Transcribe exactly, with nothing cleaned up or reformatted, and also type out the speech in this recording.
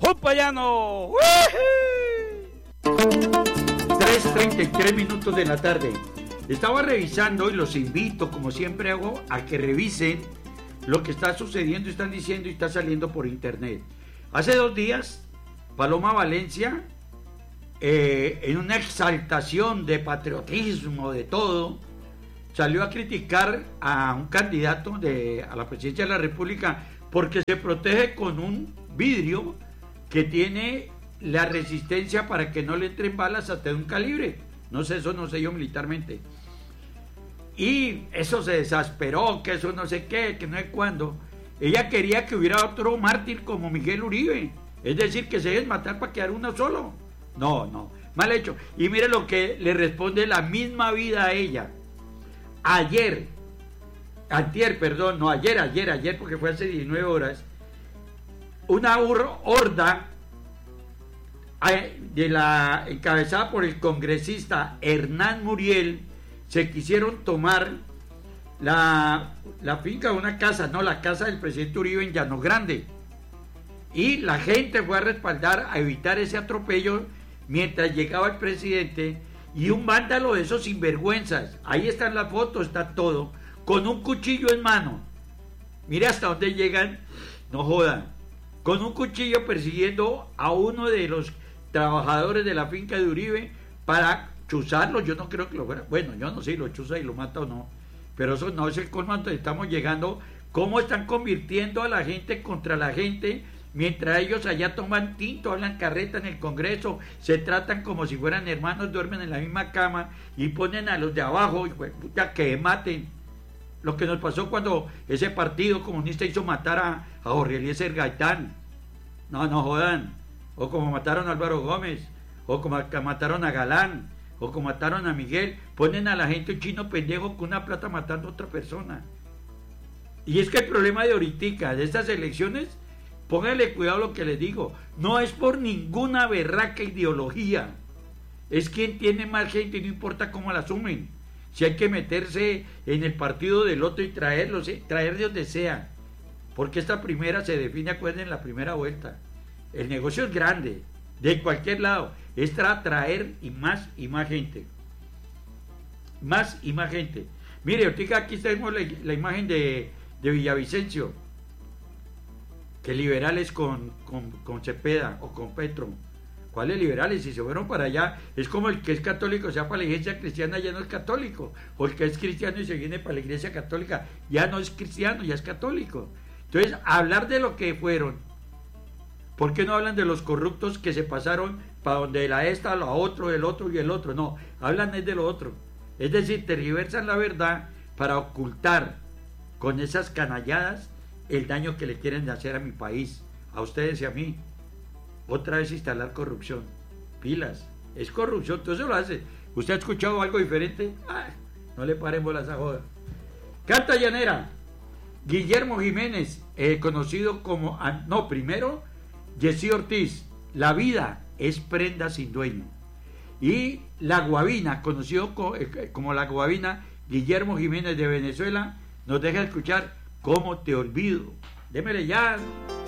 ¡Pupayano! tres treinta y tres minutos de la tarde. Estaba revisando y los invito, como siempre hago, a que revisen lo que está sucediendo, están diciendo y está saliendo por internet. Hace dos días, Paloma Valencia, eh, en una exaltación de patriotismo, de todo, salió a criticar a un candidato de, a la presidencia de la República porque se protege con un vidrio que tiene la resistencia para que no le entren balas hasta de un calibre. No sé, eso no sé yo militarmente. Y eso se desesperó, que eso no sé qué, que no sé cuándo. Ella quería que hubiera otro mártir como Miguel Uribe. Es decir, que se dejen matar para quedar uno solo. No, no, mal hecho. Y mire lo que le responde la misma vida a ella. Ayer, antier, perdón, no, ayer, ayer, ayer, porque fue hace diecinueve horas, una horda de la encabezada por el congresista Hernán Muriel se quisieron tomar la, la finca de una casa, no, la casa del presidente Uribe en Llano Grande, y la gente fue a respaldar, a evitar ese atropello mientras llegaba el presidente, y un vándalo de esos sinvergüenzas, ahí están las fotos, está todo, con un cuchillo en mano, mire hasta dónde llegan, no jodan, con un cuchillo persiguiendo a uno de los trabajadores de la finca de Uribe para chuzarlo. Yo no creo que lo fuera, bueno, yo no sé si lo chuza y lo mata o no, pero eso no es el colmo donde estamos llegando, cómo están convirtiendo a la gente contra la gente, mientras ellos allá toman tinto, hablan carreta en el Congreso, se tratan como si fueran hermanos, duermen en la misma cama y ponen a los de abajo y pues, puta, que maten. Lo que nos pasó cuando ese partido comunista hizo matar a, a Jorge Eliezer Gaitán. No, no jodan. O como mataron a Álvaro Gómez, o como mataron a Galán, o como mataron a Miguel. Ponen a la gente un chino pendejo con una plata matando a otra persona. Y es que el problema de ahorita, de estas elecciones, pónganle cuidado a lo que les digo, no es por ninguna berraca ideología, es quien tiene más gente y no importa cómo la asumen. Si hay que meterse en el partido del otro y traerlos, ¿eh? traer de donde sea, porque esta primera se define, acuérdense, en la primera vuelta. El negocio es grande, de cualquier lado, es tra traer y más y más gente, más y más gente. Mire, ahorita aquí tenemos la, la imagen de, de Villavicencio, que liberales con, con, con Cepeda o con Petro. ¿Cuáles liberales? Si se fueron para allá, es como el que es católico, o sea, para la iglesia cristiana ya no es católico, o el que es cristiano y se viene para la iglesia católica, ya no es cristiano, ya es católico. Entonces, hablar de lo que fueron, ¿por qué no hablan de los corruptos que se pasaron para donde la esta, la otro, el otro y el otro? No, hablan es de lo otro. Es decir, tergiversan la verdad para ocultar con esas canalladas el daño que le quieren hacer a mi país, a ustedes y a mí. Otra vez instalar corrupción. Pilas, es corrupción, todo eso lo hace. ¿Usted ha escuchado algo diferente? Ay, no le paremos las joda. Carta llanera. Guillermo Jiménez, eh, conocido como, no, primero, Jessy Ortiz, la vida es prenda sin dueño. Y La Guabina, conocido como, eh, como La Guabina, Guillermo Jiménez de Venezuela, nos deja escuchar Cómo te olvido. Démele ya.